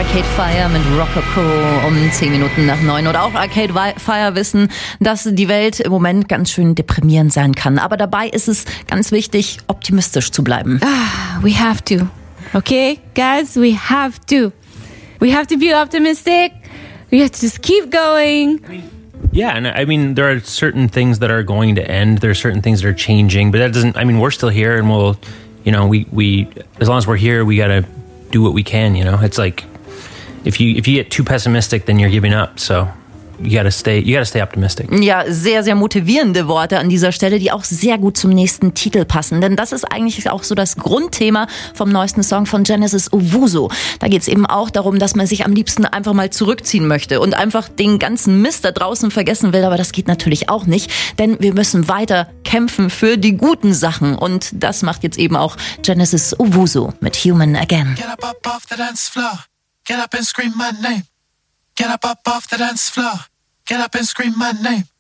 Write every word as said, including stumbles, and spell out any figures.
Arcade Fire mit Rococo um zehn Minuten nach neun. Und auch Arcade Fire wissen, dass die Welt im Moment ganz schön deprimierend sein kann. Aber dabei ist es ganz wichtig, optimistisch zu bleiben. Ah, we have to. Okay, guys, we have to. We have to be optimistic. We have to just keep going. Yeah, and I mean, there are certain things that are going to end. There are certain things that are changing, but that doesn't, I mean, we're still here and we'll, you know, we, we as long as we're here, we got to do what we can, you know? It's like, if you if you get too pessimistic, then you're giving up, so you gotta stay, you gotta stay optimistic. Ja, sehr, sehr motivierende Worte an dieser Stelle, die auch sehr gut zum nächsten Titel passen. Denn das ist eigentlich auch so das Grundthema vom neuesten Song von Genesis Owusu. Da geht es eben auch darum, dass man sich am liebsten einfach mal zurückziehen möchte und einfach den ganzen Mist da draußen vergessen will. Aber das geht natürlich auch nicht, denn wir müssen weiter kämpfen für die guten Sachen. Und das macht jetzt eben auch Genesis Owusu mit Human Again. Get up, up off the dance floor. Get up and scream my name. Get up, up off the dance floor. Get up and scream my name.